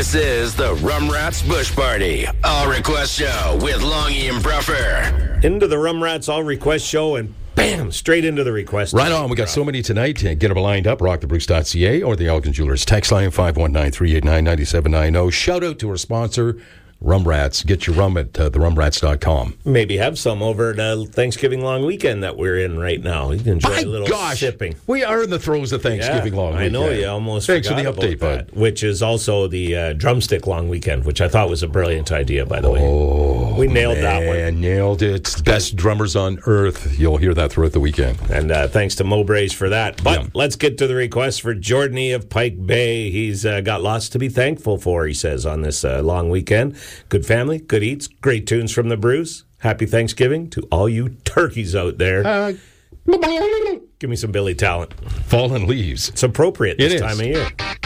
This is the Rum Rats Bush Party All Request Show with Longy and Bruffer. Into the Rum Rats All Request Show and bam, straight into the request. Right on. We got so many tonight. Get them lined up, rockthebruce.ca or the Elgin Jewelers text line 519-389-9790. Shout out to our sponsor, Rum Rats. Get your rum at therumrats.com. Maybe have some over at Thanksgiving long weekend that we're in right now. You can enjoy a little sipping. We are in the throes of Thanksgiving long weekend. I know, you almost Thanks for forgot the update, about that, bud. which is also the drumstick long weekend, which I thought was a brilliant idea, by the way. Oh, we nailed that one. Nailed it. It's the best drummers on earth. You'll hear that throughout the weekend. And thanks to Mowbray's for that. But let's get to the request for Jordan of Pike Bay. He's got lots to be thankful for, he says, on this long weekend. Good family, good eats, great tunes from the Bruce. Happy Thanksgiving to all you turkeys out there. Give me some Billy Talent. Fallen Leaves. It's appropriate this time of year.